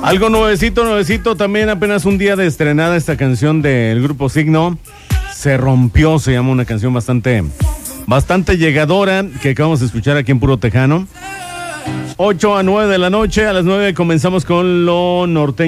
Algo nuevecito, también apenas un día de estrenada esta canción del grupo Signo. Se rompió, se llama, una canción bastante llegadora que acabamos de escuchar aquí en Puro Tejano. 8 a 9 de la noche, a las 9 comenzamos con lo norteño.